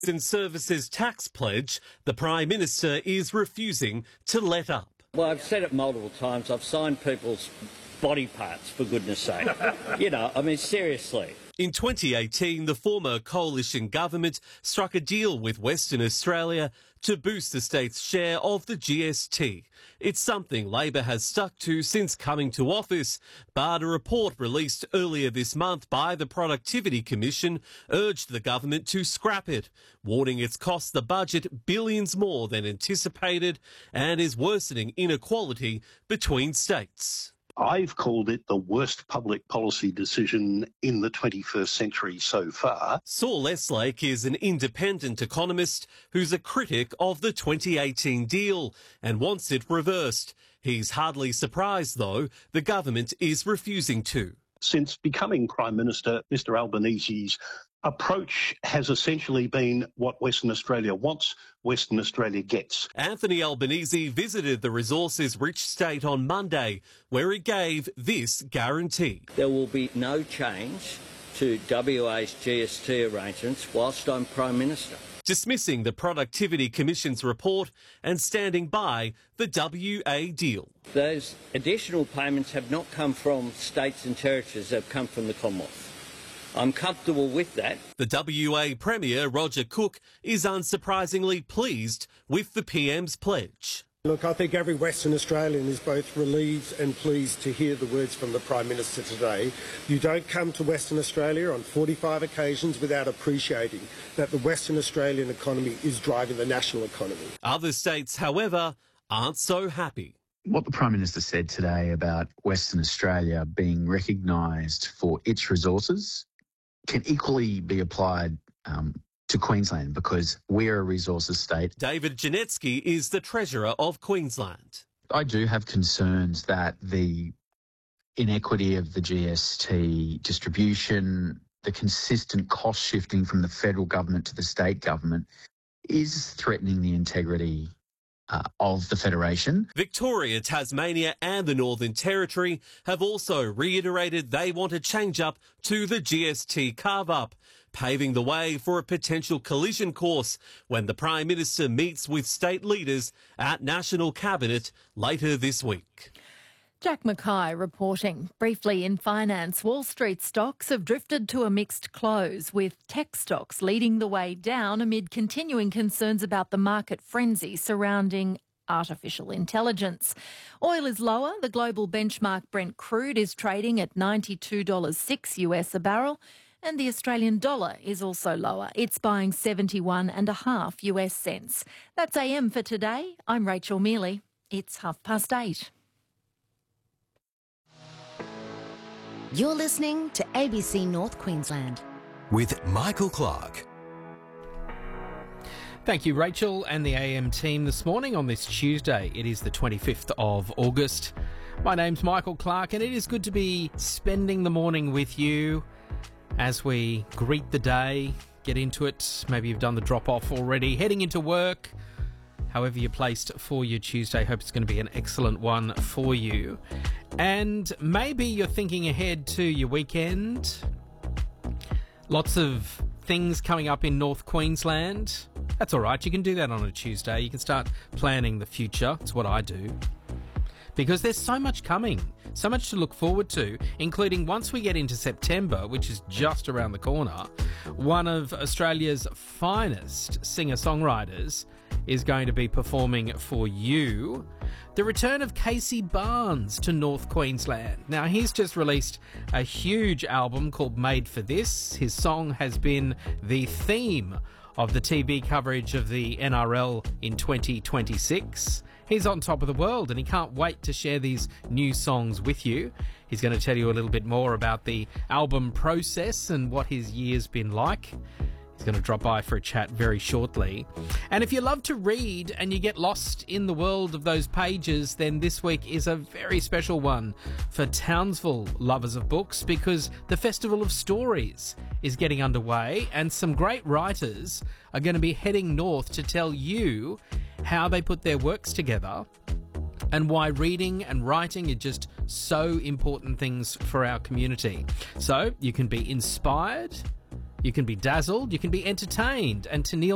and Services tax pledge, the Prime Minister is refusing to let up. Well, I've said it multiple times. I've signed people's body parts, for goodness sake. Seriously. In 2018, the former coalition government struck a deal with Western Australia to boost the state's share of the GST. It's something Labor has stuck to since coming to office, but a report released earlier this month by the Productivity Commission urged the government to scrap it, warning it's cost the budget billions more than anticipated and is worsening inequality between states. I've called it the worst public policy decision in the 21st century so far. Saul Eslake is an independent economist who's a critic of the 2018 deal and wants it reversed. He's hardly surprised, though, the government is refusing to. Since becoming Prime Minister, Mr Albanese's approach has essentially been what Western Australia wants, Western Australia gets. Anthony Albanese visited the resources-rich state on Monday, where he gave this guarantee. There will be no change to WA's GST arrangements whilst I'm Prime Minister. Dismissing the Productivity Commission's report and standing by the WA deal. Those additional payments have not come from states and territories, they've come from the Commonwealth. I'm comfortable with that. The WA Premier, Roger Cook, is unsurprisingly pleased with the PM's pledge. Look, I think every Western Australian is both relieved and pleased to hear the words from the Prime Minister today. You don't come to Western Australia on 45 occasions without appreciating that the Western Australian economy is driving the national economy. Other states, however, aren't so happy. What the Prime Minister said today about Western Australia being recognised for its resources can equally be applied to Queensland because we're a resources state. David Janetsky is the Treasurer of Queensland. I do have concerns that the inequity of the GST distribution, the consistent cost shifting from the federal government to the state government is threatening the integrity of the Federation. Victoria, Tasmania and the Northern Territory have also reiterated they want a change-up to the GST carve-up, paving the way for a potential collision course when the Prime Minister meets with state leaders at National Cabinet later this week. Jack Mackay reporting. Briefly in finance, Wall Street stocks have drifted to a mixed close, with tech stocks leading the way down amid continuing concerns about the market frenzy surrounding artificial intelligence. Oil is lower. The global benchmark Brent crude is trading at $92.06 US a barrel, and the Australian dollar is also lower. It's buying 71.5 US cents. That's AM for today. I'm Rachel Mealy. It's 8:30. You're listening to ABC North Queensland. With Michael Clark. Thank you, Rachel, and the AM team this morning on this Tuesday. It is the 25th of August. My name's Michael Clark, and it is good to be spending the morning with you as we greet the day, get into it. Maybe you've done the drop-off already, heading into work. However you're placed for your Tuesday, hope it's going to be an excellent one for you. And maybe you're thinking ahead to your weekend. Lots of things coming up in North Queensland. That's all right. You can do that on a Tuesday. You can start planning the future. It's what I do. Because there's so much coming, so much to look forward to, including once we get into September, which is just around the corner, one of Australia's finest singer-songwriters is going to be performing for you. The return of Casey Barnes to North Queensland. Now, he's just released a huge album called Made for This. His song has been the theme of the TV coverage of the NRL in 2026. He's on top of the world and he can't wait to share these new songs with you. He's going to tell you a little bit more about the album process and what his year's been like. He's going to drop by for a chat very shortly. And if you love to read and you get lost in the world of those pages, then this week is a very special one for Townsville lovers of books, because the Festival of Stories is getting underway and some great writers are going to be heading north to tell you how they put their works together and why reading and writing are just so important things for our community. So you can be inspired, you can be dazzled, you can be entertained. And Tennealle